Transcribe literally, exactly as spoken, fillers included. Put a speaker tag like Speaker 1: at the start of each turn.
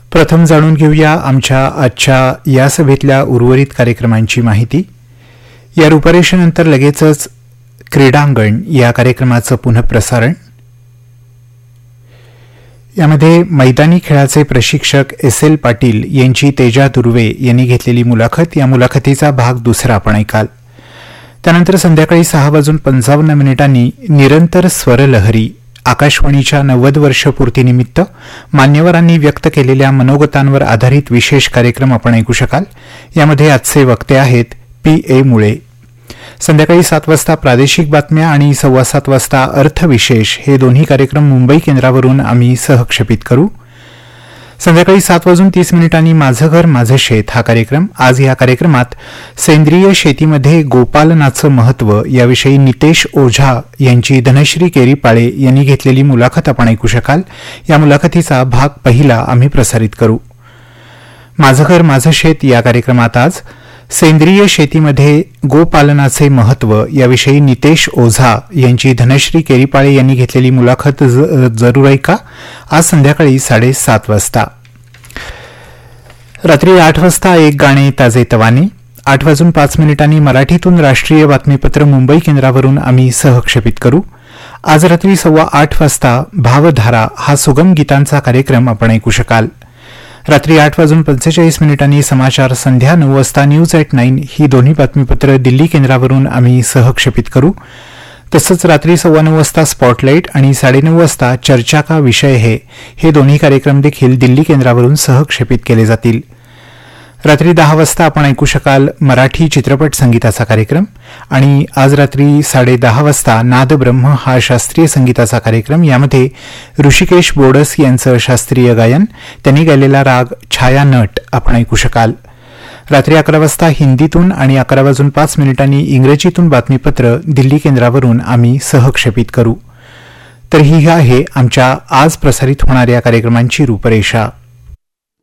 Speaker 1: प्रथम जाणून घेऊया आमच्या आजच्या या सभेतल्या उर्वरित कार्यक्रमांची माहिती. या रूपरेषेनंतर लगेचच क्रीडांगण या कार्यक्रमाचं पुनःप्रसारण. यामध्ये मैदानी खेळाचे प्रशिक्षक एस एल पाटील यांची तेजा दुर्वे यांनी घेतलेली मुलाखत, या मुलाखतीचा भाग दुसरा आपण ऐकाल. त्यानंतर संध्याकाळी सहा वाजून पंचावन्न मिनिटांनी निरंतर स्वरलहरी आकाशवाणीच्या नव्वद वर्षपूर्तीनिमित्त मान्यवरांनी व्यक्त केलेल्या मनोगतांवर आधारित विशेष कार्यक्रम आपण ऐकू शकाल. यामध्ये आजचे वक्ते आहेत पी ए मुळे. संध्याकाळी सात वाजता प्रादेशिक बातम्या आणि सव्वा सात वाजता अर्थविशेष हे दोन्ही कार्यक्रम मुंबई केंद्रावरून आम्ही सहक्षेपित करू. संध्याकाळी सात वाजून तीस मिनिटांनी माझं घर माझं शेत हा कार्यक्रम. आज या कार्यक्रमात सेंद्रिय शेतीमध्ये गोपालनाचं महत्त्व याविषयी नितेश ओझा यांची धनश्री केरीपाळे यांनी घेतलेली मुलाखत आपण ऐकू शकाल. या मुलाखतीचा भाग पहिला आम्ही प्रसारित करू. माझं घर माझं शेत या कार्यक्रमात आज सेंद्रिय शेतीमध्ये गोपालनाचे महत्त्व याविषयी नितेश ओझा यांची धनश्री केरीपाळे यांनी घेतलेली मुलाखत जरूर ऐका. आज संध्याकाळी साडेसात वाजता. रात्री आठ वाजता एक गाणे ताजे तवाने. आठ वाजून पाच मिनिटांनी मराठीतून राष्ट्रीय बातमीपत्र मुंबई केंद्रावरून आम्ही सहक्षेपित करू. आज रात्री सव्वा आठ वाजता भावधारा हा सुगम गीतांचा कार्यक्रम आपण ऐकू शकाल. रात्री आठ वाजून पंचेचाळीस मिनिटांनी समाचार संध्या नऊ वाजता न्यूज एट नाईन ही दोन्ही बातमीपत्र दिल्ली केंद्रावरून आम्ही सहक्षेपित करू. तसंच रात्री सव्वा नऊ वाजता स्पॉटलाईट आणि साडेनऊ वाजता चर्चा का विषय है हे दोन्ही कार्यक्रम देखील दिल्ली केंद्रावरून सहक्षेपित केले जातील. रात्री दहा वाजता आपण ऐकू शकाल मराठी चित्रपट संगीताचा कार्यक्रम. आणि आज रात्री साडे दहा वाजता नादब्रह्म हा शास्त्रीय संगीताचा कार्यक्रम. यामध्ये ऋषिकेश बोडस यांचं शास्त्रीय गायन, त्यांनी गायलेला राग छाया नट आपण ऐकू शकाल. रात्री अकरा वाजता हिंदीतून आणि अकरा वाजून पाच मिनिटांनी इंग्रजीतून बातमीपत्र दिल्ली केंद्रावरून आम्ही सहक्षेपित करू. तर ही आहे आमच्या आज प्रसारित होणाऱ्या कार्यक्रमांची रूपरेषा.